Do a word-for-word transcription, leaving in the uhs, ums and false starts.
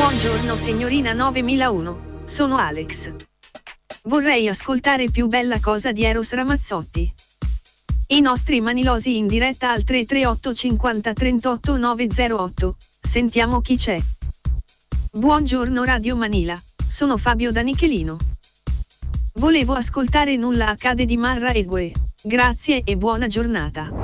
Buongiorno signorina novemilauno, sono Alex. Vorrei ascoltare Più bella cosa di Eros Ramazzotti. I nostri manilosi in diretta al tre tre otto cinquanta trentotto novecentotto, sentiamo chi c'è. Buongiorno Radio Manila, sono Fabio da Nichelino. Volevo ascoltare Nulla accade di Marra e Gue, grazie e buona giornata.